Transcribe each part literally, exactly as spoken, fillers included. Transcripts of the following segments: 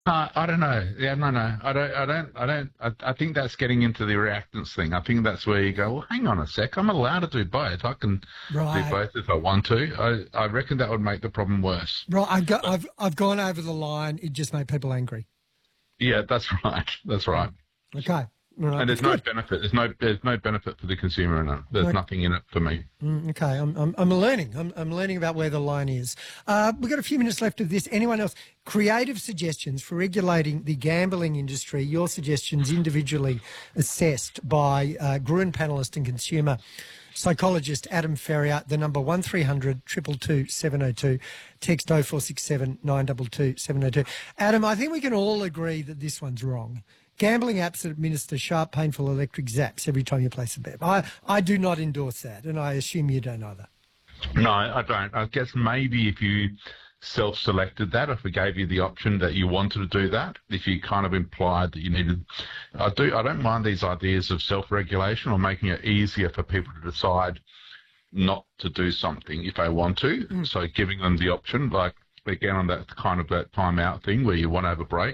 Uh, I don't know. Yeah, no, no. I don't. I don't. I don't. I, I think that's getting into the reactance thing. I think that's where you go. Well, hang on a sec. I'm allowed to do both. I can do Right. both if I want to. I, I reckon that would make the problem worse. Right. I've, got, I've, I've gone over the line. It just made people angry. Yeah, that's right. That's right. Okay. All right. And That's there's no good. benefit. There's no. There's no benefit for the consumer in it. There's Okay. nothing in it for me. Mm, okay, I'm, I'm, I'm learning. I'm, I'm learning about where the line is. Uh, we've got a few minutes left of this. Anyone else? Creative suggestions for regulating the gambling industry. Your suggestions individually assessed by uh, Gruen panellist and consumer psychologist Adam Ferrier. The number one three hundred two two two seven oh two. Text oh four six seven nine two two seven oh two. Adam, I think we can all agree that this one's wrong. Gambling apps that administer sharp, painful electric zaps every time you place a bet. I, I do not endorse that, and I assume you don't either. No, I don't. I guess maybe if you self-selected that, if we gave you the option that you wanted to do that, if you kind of implied that you needed, I do. I don't mind these ideas of self-regulation or making it easier for people to decide not to do something if they want to. Mm. So giving them the option, like again on that kind of that time out thing where you want to have a break.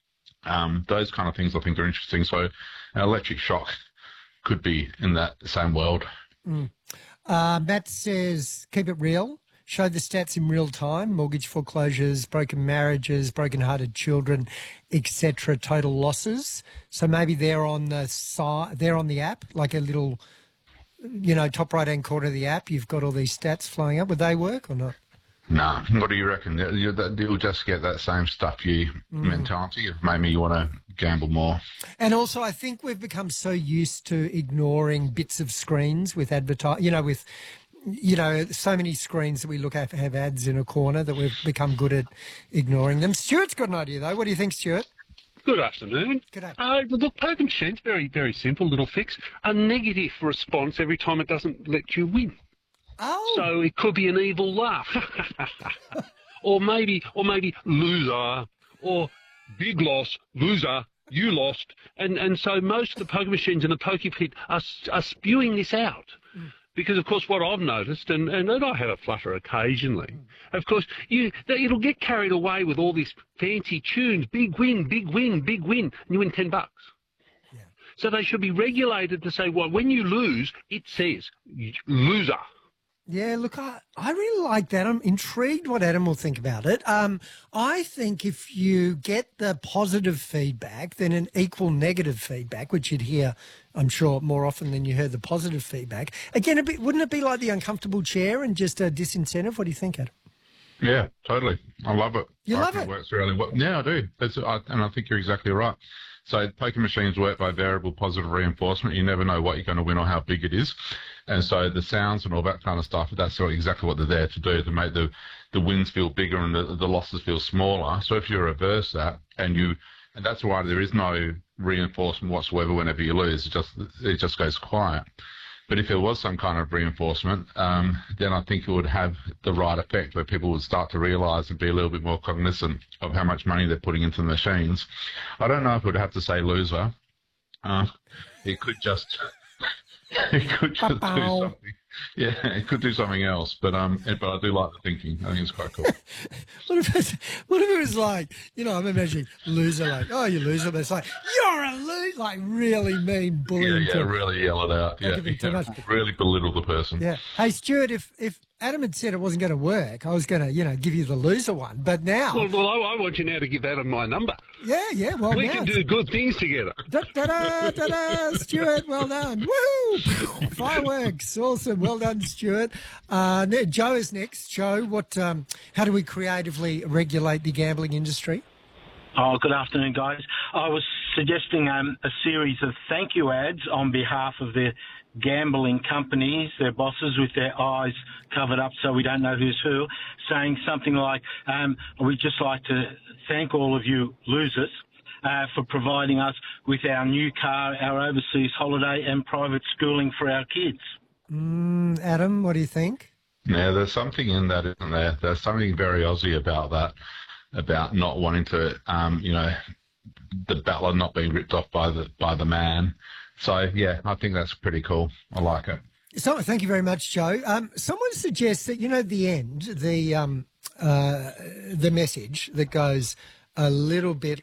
Um, those kind of things I think are interesting. So an electric shock could be in that same world. Mm. Uh, Matt says, keep it real. Show the stats in real time, mortgage foreclosures, broken marriages, broken-hearted children, et cetera, total losses. So maybe they're on the side, they're on the app, like a little, you know, top right-hand corner of the app. You've got all these stats flowing up. Would they work or not? No. What do you reckon? You'll just get that same stuff you mm. mentality of maybe you want to gamble more. And also, I think we've become so used to ignoring bits of screens with advertise, you know, with, you know, so many screens that we look at have ads in a corner that we've become good at ignoring them. Stuart's got an idea, though. What do you think, Stuart? Good afternoon. Good afternoon. Uh, look, poker machine's very, very simple little fix. A negative response every time it doesn't let you win. Oh. So it could be an evil laugh, or maybe, or maybe loser, or big loss, loser, you lost, and and so most of the poker machines in the poker pit are are spewing this out, mm. because of course what I've noticed, and and, and I have a flutter occasionally, mm. of course you it'll get carried away with all these fancy tunes, big win, big win, big win, and you win ten bucks. Yeah. So they should be regulated to say, well, when you lose, it says loser. Yeah, look, I, I really like that. I'm intrigued what Adam will think about it. Um, I think if you get the positive feedback, then an equal negative feedback, which you'd hear, I'm sure, more often than you heard the positive feedback. Again, a bit, wouldn't it be like the uncomfortable chair and just a disincentive? What do you think, Adam? Yeah, totally. I love it. You I love it? it? Works really well. Yeah, I do. It's, I, and I think you're exactly right. So poker machines work by variable positive reinforcement. You never know what you're going to win or how big it is. And so the sounds and all that kind of stuff, that's exactly what they're there to do, to make the, the wins feel bigger and the, the losses feel smaller. So if you reverse that and you, and that's why there is no reinforcement whatsoever whenever you lose, it just, it just goes quiet. But if there was some kind of reinforcement, um, then I think it would have the right effect where people would start to realise and be a little bit more cognizant of how much money they're putting into the machines. I don't know if it would have to say loser. Uh, it could just... It could just do something. Yeah, it could do something else. But um, but I do like the thinking. I think it's quite cool. what if it's, what if it was like, you know, I'm imagining loser, like, oh, you loser, but it's like, you're a loser, like really mean bullying. Yeah, yeah, really yell it out. Yeah, yeah, really belittle the person. Yeah. Hey, Stuart, if if Adam had said it wasn't going to work, I was going to, you know, give you the loser one. But now... Well, well I, I want you now to give Adam my number. Yeah, yeah, well, We now can do good things together. Da-da-da, da-da, Stuart, well done. Woo! Fireworks, awesome. Well done, Stuart. Uh, Joe is next. Joe, what? Um, how do we creatively regulate the gambling industry? Oh, good afternoon, guys. I was suggesting um, a series of thank you ads on behalf of the gambling companies, their bosses, with their eyes covered up so we don't know who's who, saying something like, um, we'd just like to thank all of you losers uh, for providing us with our new car, our overseas holiday and private schooling for our kids. Mm, Adam, what do you think? Yeah, there's something in that, isn't there? There's something very Aussie about that, about not wanting to, um, you know, the battler not being ripped off by the by the man. So, yeah, I think that's pretty cool. I like it. So, thank you very much, Joe. Um, someone suggests that, you know, at the end, the um, uh, the message that goes, a little bit